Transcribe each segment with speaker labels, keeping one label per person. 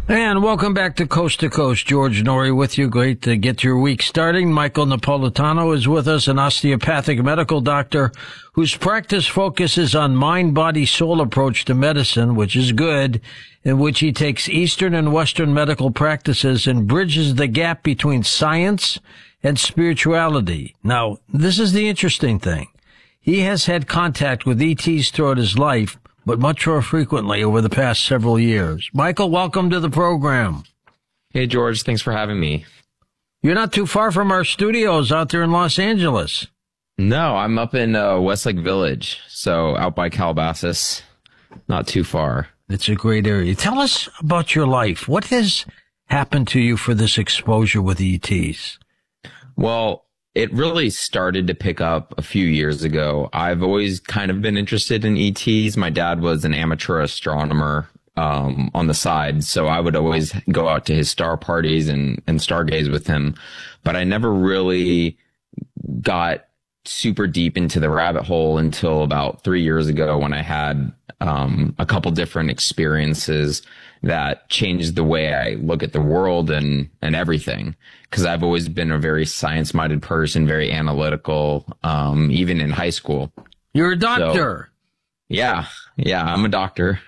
Speaker 1: And welcome back to Coast. George Norrie with you. Great to get your week starting. Michael Napolitano is with us, an osteopathic medical doctor whose practice focuses on mind, body, soul approach to medicine, which is good, in which he takes Eastern and Western medical practices and bridges the gap between science and spirituality. Now, this is the interesting thing. He has had contact with ETs throughout his life, but much more frequently over the past several years. Michael, welcome to the program.
Speaker 2: Hey, George. Thanks for having me.
Speaker 1: You're not too far from our studios out there in Los Angeles.
Speaker 2: No, I'm up in Westlake Village, so out by Calabasas, not too far.
Speaker 1: It's a great area. Tell us about your life. What has happened to you for this exposure with ETs?
Speaker 2: Well, it really started to pick up a few years ago. I've always kind of been interested in ETs. My dad was an amateur astronomer on the side, so I would always go out to his star parties and stargaze with him. But I never really got super deep into the rabbit hole until about 3 years ago when I had a couple different experiences that changed the way I look at the world and everything. Because I've always been a very science-minded person, very analytical, even in high school.
Speaker 1: You're a doctor.
Speaker 2: So, yeah, I'm a doctor.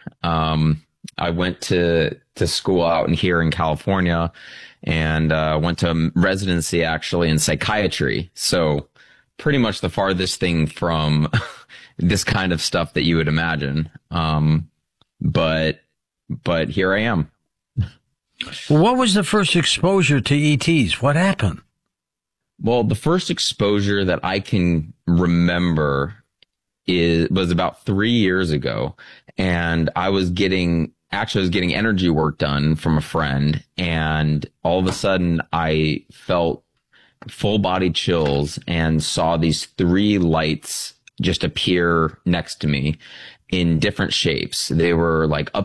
Speaker 2: I went to school out here in California and went to residency actually in psychiatry. So pretty much the farthest thing from this kind of stuff that you would imagine. But here I am.
Speaker 1: What was the first exposure to ETs? What happened?
Speaker 2: Well, the first exposure that I can remember was about 3 years ago. And I was getting energy work done from a friend. And all of a sudden I felt full body chills and saw these 3 lights just appear next to me in different shapes. They were like